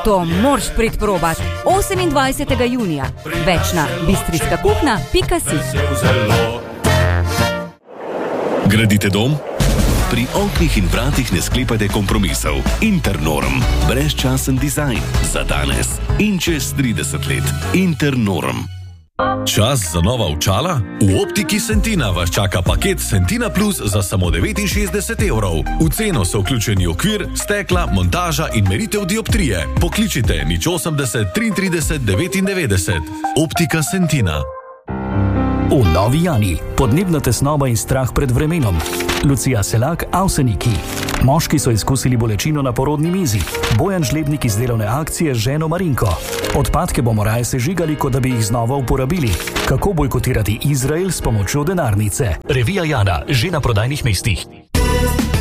To moraš priti probat. 28. junija. Več na bistrijskakuhna.si. Gradite dom? Pri oknih in vratih ne sklepajte kompromisov. Internorm. Brezčasen dizajn. Za danes in čez 30 let. Internorm. Čas za nova očala? V Optiki Sentina vas čaka paket Sentina Plus za samo 69 evrov. V ceno so vključeni okvir, stekla, montaža in meritev dioptrije. Pokličite 080 33 99. Optika Sentina. V Novi Jani. Podnebna tesnoba in strah pred vremenom. Lucija Selak, Avseniki. Moški so izkusili bolečino na porodni mizi. Bojan Žlebnik iz delovne akcije z ženo Marinko. Odpadke bomo raje sežigali, kot da bi jih znova uporabili. Kako bojkotirati Izrael s pomočjo denarnice? Revija Jana, že na prodajnih mestih.